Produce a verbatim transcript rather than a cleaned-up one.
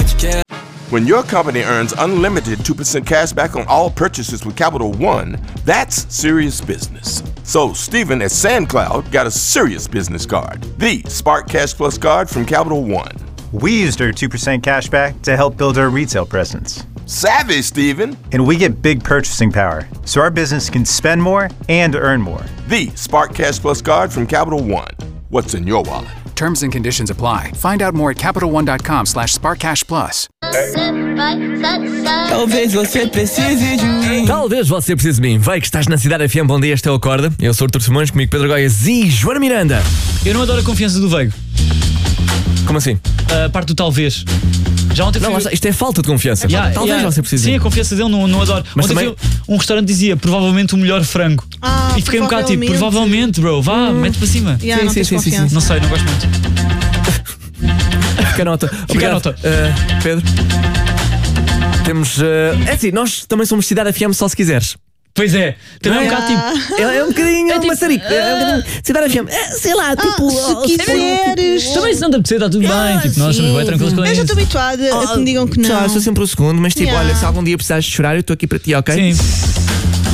what you can. When your company earns unlimited two percent cash back on all purchases with Capital One, that's serious business. So Stephen at SandCloud got a serious business card, the Spark Cash Plus card from Capital One. We used our two percent cash back to help build our retail presence. Savvy, Stephen. And we get big purchasing power, so our business can spend more and earn more. The Spark Cash Plus card from Capital One. What's in your wallet? Terms and conditions apply. Find out more at CapitalOne.com slash SparkCashPlus. Talvez você precise de mim. Talvez você precise de mim. Vai que estás na Cidade F M. Bom dia, este é o Acorda. Eu sou o Artur Simões, comigo Pedro Goiás e Joana Miranda. Eu não adoro a confiança do Veigo. Como assim? A parte do talvez. Já ontem Não, fui... isto é falta de confiança. Yeah, Talvez yeah. você precise de Sim, mim. a confiança dele não, não adoro. Mas ontem também... fui, um restaurante dizia provavelmente o melhor frango. Ah, e fiquei um bocado tipo, provavelmente, bro, vá, hum. mete para cima. Yeah, sim, não sim, sim, sim, sim. Não sei, não gosto muito. Fica a nota. Fica a nota. Uh, Pedro. Temos. Uh... É assim, nós também somos Cidade F M só se quiseres. Pois é, também é um bocado tipo. É, é um bocadinho é tipo, maçarico. É um bocadinho. Cidade F M. É, sei lá, tipo. Ah, se quiseres. Tipo, também se não te apetecer, está tudo bem. Tipo, nós somos bem tranquilos com Eu já isso. estou habituada a que me digam que não. Já, eu sou sempre o segundo, mas tipo, Yeah. olha, se algum dia precisares de chorar, eu estou aqui para ti, ok? Sim.